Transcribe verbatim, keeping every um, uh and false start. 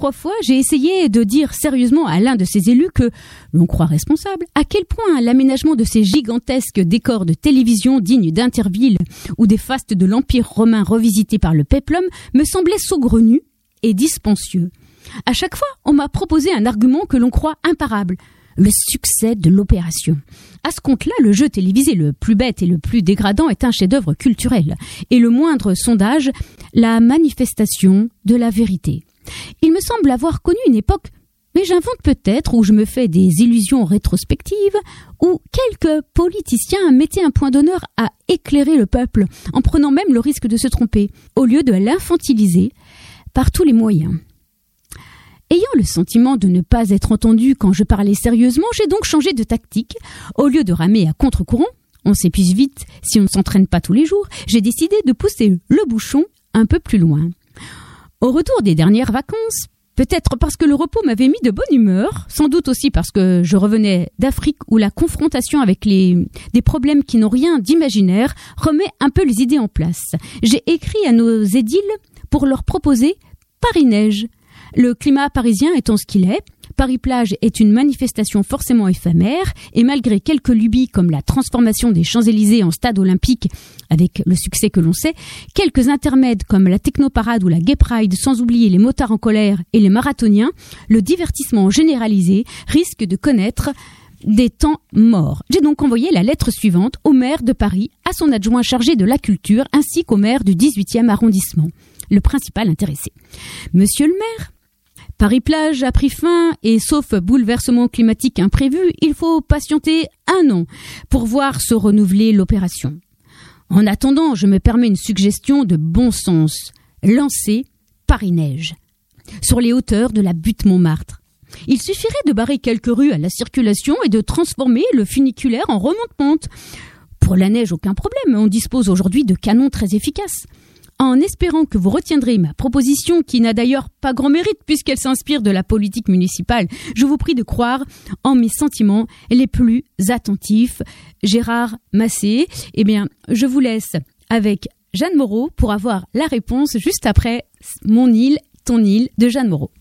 trois fois, j'ai essayé de dire sérieusement à l'un de ces élus que l'on croit responsable, à quel point l'aménagement de ces gigantesques décors de télévision dignes d'Interville ou des fastes de l'Empire romain revisités par le péplum me semblait saugrenu et dispensieux. À chaque fois, on m'a proposé un argument que l'on croit imparable, le succès de l'opération. À ce compte-là, le jeu télévisé le plus bête et le plus dégradant est un chef-d'œuvre culturel, et le moindre sondage, la manifestation de la vérité. Il me semble avoir connu une époque, mais j'invente peut-être, où je me fais des illusions rétrospectives, où quelques politiciens mettaient un point d'honneur à éclairer le peuple, en prenant même le risque de se tromper, au lieu de l'infantiliser par tous les moyens. Ayant le sentiment de ne pas être entendu quand je parlais sérieusement, j'ai donc changé de tactique. Au lieu de ramer à contre-courant, on s'épuise vite si on ne s'entraîne pas tous les jours, j'ai décidé de pousser le bouchon un peu plus loin. Au retour des dernières vacances, peut-être parce que le repos m'avait mis de bonne humeur, sans doute aussi parce que je revenais d'Afrique où la confrontation avec les, des problèmes qui n'ont rien d'imaginaire remet un peu les idées en place. J'ai écrit à nos édiles pour leur proposer Paris-Neige. Le climat parisien étant ce qu'il est, Paris-Plage est une manifestation forcément éphémère et malgré quelques lubies comme la transformation des Champs-Élysées en stade olympique avec le succès que l'on sait, quelques intermèdes comme la technoparade ou la gay pride sans oublier les motards en colère et les marathoniens, le divertissement généralisé risque de connaître des temps morts. J'ai donc envoyé la lettre suivante au maire de Paris, à son adjoint chargé de la culture ainsi qu'au maire du dix-huitième arrondissement, le principal intéressé. Monsieur le maire, Paris-Plage a pris fin et sauf bouleversement climatique imprévu, il faut patienter un an pour voir se renouveler l'opération. En attendant, je me permets une suggestion de bon sens. Lancer Paris-Neige sur les hauteurs de la butte Montmartre. Il suffirait de barrer quelques rues à la circulation et de transformer le funiculaire en remonte-pente. Pour la neige, aucun problème, on dispose aujourd'hui de canons très efficaces. En espérant que vous retiendrez ma proposition, qui n'a d'ailleurs pas grand mérite puisqu'elle s'inspire de la politique municipale, je vous prie de croire en mes sentiments les plus attentifs. Gérard Massé, eh bien, je vous laisse avec Jeanne Moreau pour avoir la réponse juste après Mon île, ton île de Jeanne Moreau.